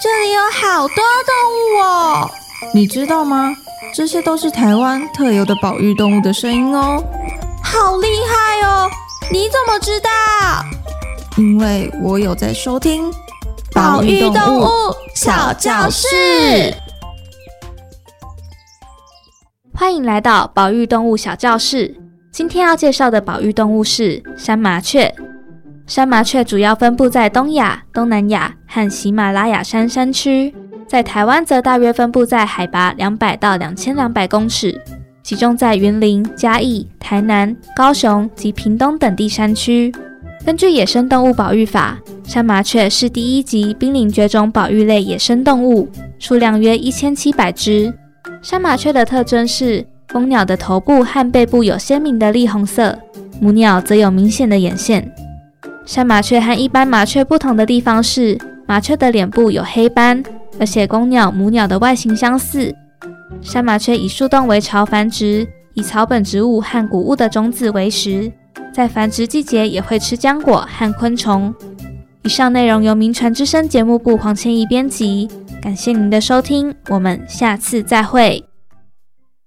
这里有好多动物哦！ 你知道吗？这些都是台湾特有的保育动物的声音哦。 好厉害哦！你怎么知道？ 因为我有在收听保育动物小教室。 欢迎来到保育动物小教室。今天要介绍的保育动物是山麻雀。山麻雀主要分布在东亚、东南亚和喜马拉雅山山区，在台湾则大约分布在海拔200到2200公尺，集中在云林、嘉义、台南、高雄及屏东等地山区。根据野生动物保育法，山麻雀是第1级濒临绝种保育类野生动物，数量约1700只。山麻雀的特征是公鸟的头部和背部有鲜明的栗红色，母鸟则有明显的眼线。山麻雀和一般麻雀不同的地方是，麻雀的脸部有黑斑，而且公鸟、母鸟的外形相似。山麻雀以树洞为巢繁殖，以草本植物和谷物的种子为食，在繁殖季节也会吃浆果和昆虫。以上内容由名传之声节目部黄千怡编辑，感谢您的收听，我们下次再会。